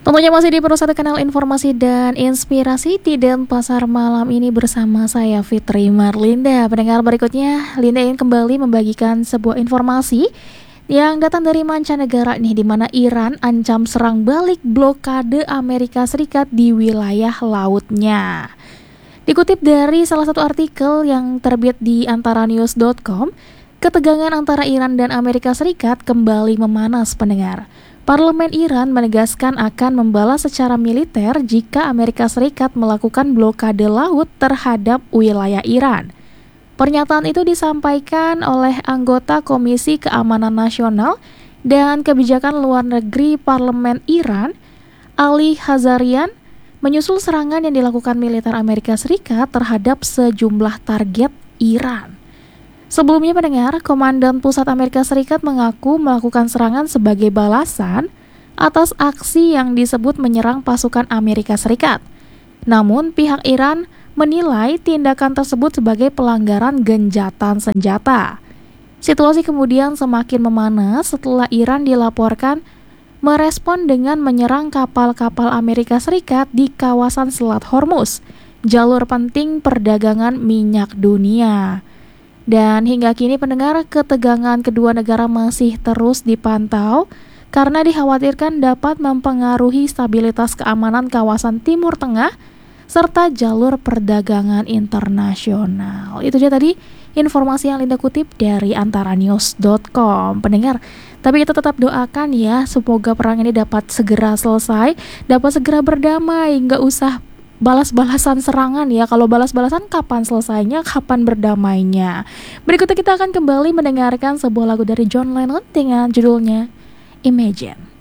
Tentunya masih di satu kanal informasi dan inspirasi di Denpasar malam ini bersama saya Fitri Marlinda. Pendengar berikutnya, Linda ingin kembali membagikan sebuah informasi yang datang dari mancanegara nih, di mana Iran ancam serang balik blokade Amerika Serikat di wilayah lautnya. Dikutip dari salah satu artikel yang terbit di antaranews.com, ketegangan antara Iran dan Amerika Serikat kembali memanas, pendengar. Parlemen Iran menegaskan akan membalas secara militer jika Amerika Serikat melakukan blokade laut terhadap wilayah Iran. Pernyataan itu disampaikan oleh anggota Komisi Keamanan Nasional dan Kebijakan Luar Negeri Parlemen Iran, Ali Hazarian, menyusul serangan yang dilakukan militer Amerika Serikat terhadap sejumlah target Iran. Sebelumnya, pendengar, Komandan Pusat Amerika Serikat mengaku melakukan serangan sebagai balasan atas aksi yang disebut menyerang pasukan Amerika Serikat. Namun, pihak Iran menilai tindakan tersebut sebagai pelanggaran gencatan senjata. Situasi kemudian semakin memanas setelah Iran dilaporkan merespon dengan menyerang kapal-kapal Amerika Serikat di kawasan Selat Hormuz, jalur penting perdagangan minyak dunia. Dan hingga kini, pendengar, ketegangan kedua negara masih terus dipantau karena dikhawatirkan dapat mempengaruhi stabilitas keamanan kawasan Timur Tengah serta jalur perdagangan internasional. Itu dia tadi informasi yang Linda kutip dari antaranews.com. Pendengar, tapi kita tetap doakan ya, semoga perang ini dapat segera selesai, dapat segera berdamai, nggak usah balas-balasan serangan ya. Kalau balas-balasan, kapan selesainya, kapan berdamainya? Berikutnya kita akan kembali mendengarkan sebuah lagu dari John Lennon dengan judulnya Imagine.